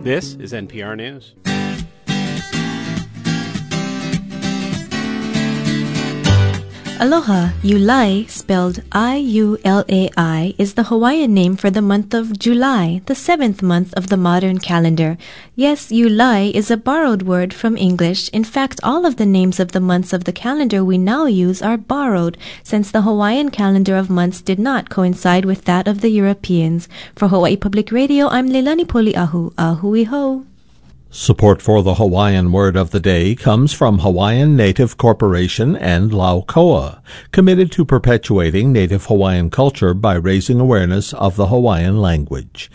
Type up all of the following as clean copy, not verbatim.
This is NPR News. Aloha, Iulai, spelled I-U-L-A-I, is the Hawaiian name for the month of July, the 7th month of the modern calendar. Yes, Iulai is a borrowed word from English. In fact, all of the names of the months of the calendar we now use are borrowed, since the Hawaiian calendar of months did not coincide with that of the Europeans. For Hawaii Public Radio, I'm Leilani Poliahu. Ahui ho. Support for the Hawaiian word of the day comes from Hawaiian Native Corporation and Laukoa, committed to perpetuating Native Hawaiian culture by raising awareness of the Hawaiian language.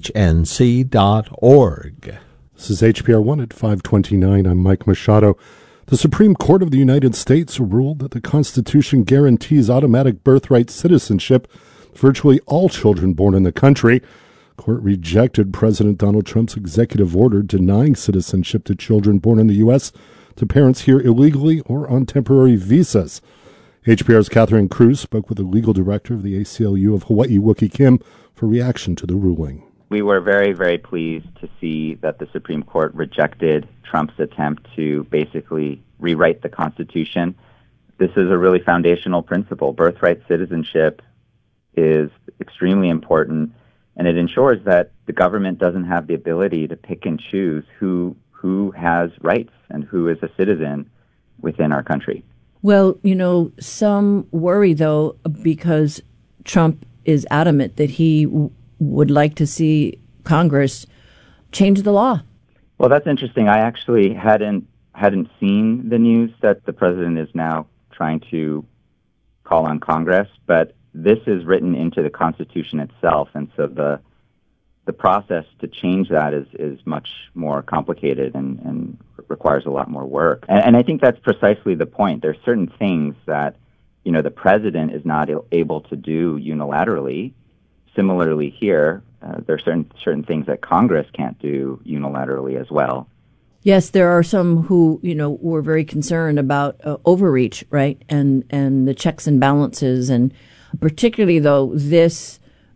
HNC.org. This is HPR 1 at 529. I'm Mike Machado. The Supreme Court of the United States ruled that the Constitution guarantees automatic birthright citizenship to virtually all children born in the country. Court rejected President Donald Trump's executive order denying citizenship to children born in the U.S. to parents here illegally or on temporary visas. HPR's Catherine Cruz spoke with the legal director of the ACLU of Hawaii, Wookie Kim, for reaction to the ruling. We were very, very pleased to see that the Supreme Court rejected Trump's attempt to basically rewrite the Constitution. This is a really foundational principle. Birthright citizenship is extremely important. And it ensures that the government doesn't have the ability to pick and choose who has rights and who is a citizen within our country. Well, some worry, though, because Trump is adamant that he would like to see Congress change the law. Well, that's interesting. I actually hadn't seen the news that the president is now trying to call on Congress, but this is written into the Constitution itself, and so the process to change that is much more complicated and requires a lot more work. And I think that's precisely the point. There are certain things that, the president is not able to do unilaterally. Similarly here, there are certain things that Congress can't do unilaterally as well. Yes, there are some who, were very concerned about overreach, right, and the checks and balances, and particularly, though, this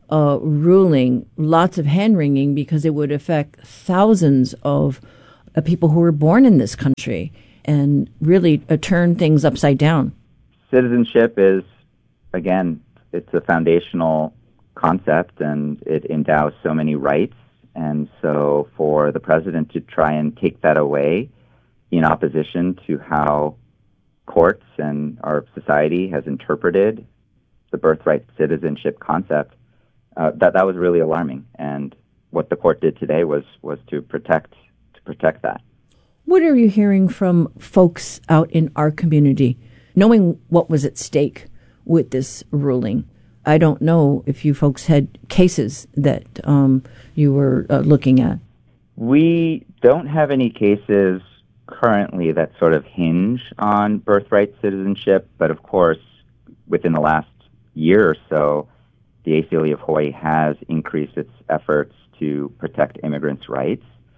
ruling, lots of hand-wringing because it would affect thousands of people who were born in this country and really turn things upside down. Citizenship is, again, it's a foundational concept, and it endows so many rights. And so for the president to try and take that away in opposition to how courts and our society has interpreted the birthright citizenship concept, that was really alarming. And what the court did today was to protect that. What are you hearing from folks out in our community, knowing what was at stake with this ruling? I don't know if you folks had cases that you were looking at. We don't have any cases currently that sort of hinge on birthright citizenship, but of course, within the last year or so, the ACLU of Hawaii has increased its efforts to protect immigrants' rights.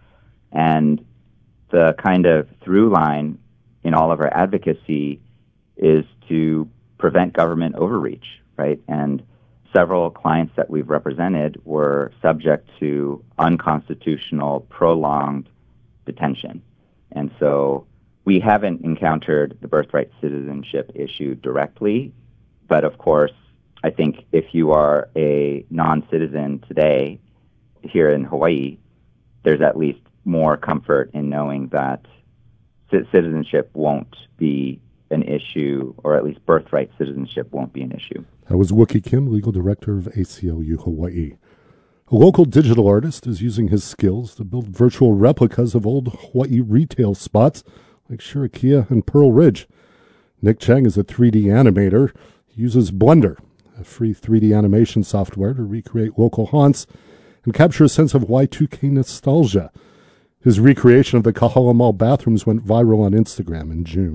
And the kind of through line in all of our advocacy is to prevent government overreach, right? And several clients that we've represented were subject to unconstitutional, prolonged detention. And so we haven't encountered the birthright citizenship issue directly, but of course, I think if you are a non-citizen today here in Hawaii, there's at least more comfort in knowing that citizenship won't be an issue, or at least birthright citizenship won't be an issue. That was Wookie Kim, legal director of ACLU Hawaii. A local digital artist is using his skills to build virtual replicas of old Hawaii retail spots like Shirikia and Pearl Ridge. Nick Chang is a 3D animator. He uses Blender, a free 3D animation software, to recreate local haunts and capture a sense of Y2K nostalgia. His recreation of the Kahala Mall bathrooms went viral on Instagram in June.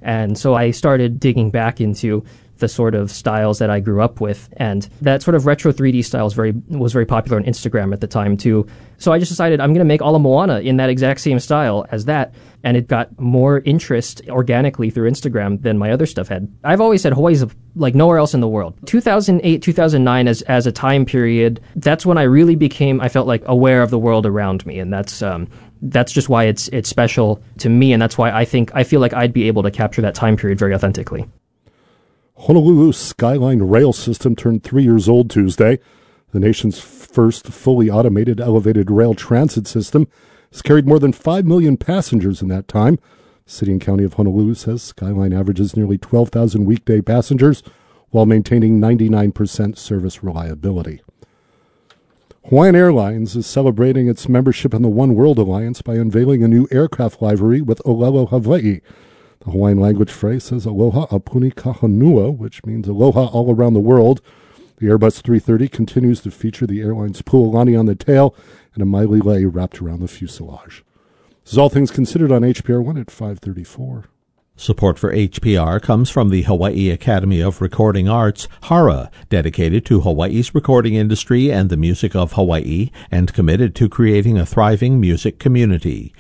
And so I started digging back into the sort of styles that I grew up with. And that sort of retro 3D style was very popular on Instagram at the time too. So I just decided I'm going to make Ala Moana in that exact same style as that. And it got more interest organically through Instagram than my other stuff had. I've always said Hawaii's like nowhere else in the world. 2008, 2009 as a time period, that's when I really I felt like aware of the world around me. And that's just why it's special to me. And that's why I feel like I'd be able to capture that time period very authentically. Honolulu's Skyline rail system turned 3 years old Tuesday. The nation's first fully automated elevated rail transit system has carried more than 5 million passengers in that time. The City and County of Honolulu says Skyline averages nearly 12,000 weekday passengers while maintaining 99% service reliability. Hawaiian Airlines is celebrating its membership in the One World Alliance by unveiling a new aircraft livery with Olelo Hawaii. The Hawaiian language phrase says Aloha Apuni Kahonua, which means aloha all around the world. The Airbus 330 continues to feature the airline's Pualani on the tail and a maililei wrapped around the fuselage. This is All Things Considered on HPR 1 at 5:34. Support for HPR comes from the Hawaii Academy of Recording Arts, HARA, dedicated to Hawaii's recording industry and the music of Hawaii, and committed to creating a thriving music community.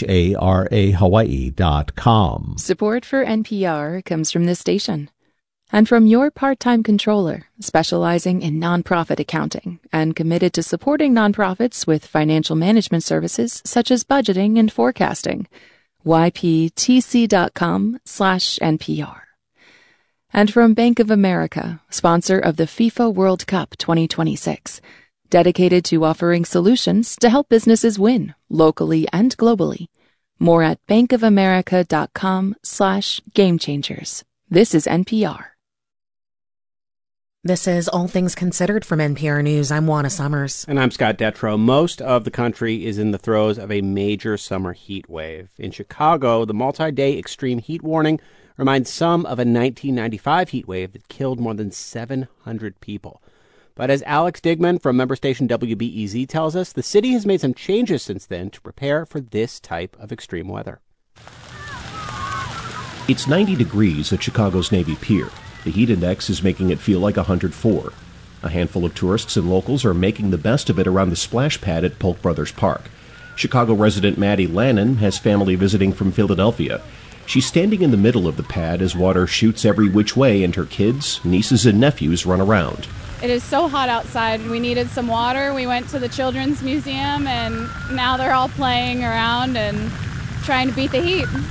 HARAHawaii.com. Support for NPR comes from this station and from your part-time controller, specializing in nonprofit accounting and committed to supporting nonprofits with financial management services such as budgeting and forecasting. yptc.com/NPR. And from Bank of America, sponsor of the FIFA World Cup 2026, dedicated to offering solutions to help businesses win locally and globally. More at bankofamerica.com/gamechangers. This is NPR. This is All Things Considered from NPR News. I'm Juana Summers. And I'm Scott Detrow. Most of the country is in the throes of a major summer heat wave. In Chicago, the multi-day extreme heat warning reminds some of a 1995 heat wave that killed more than 700 people. But as Alex Digman from member station WBEZ tells us, the city has made some changes since then to prepare for this type of extreme weather. It's 90 degrees at Chicago's Navy Pier. The heat index is making it feel like 104. A handful of tourists and locals are making the best of it around the splash pad at Polk Brothers Park. Chicago resident Maddie Lannon has family visiting from Philadelphia. She's standing in the middle of the pad as water shoots every which way and her kids, nieces, and nephews run around. It is so hot outside. We needed some water. We went to the Children's Museum, and now they're all playing around and trying to beat the heat.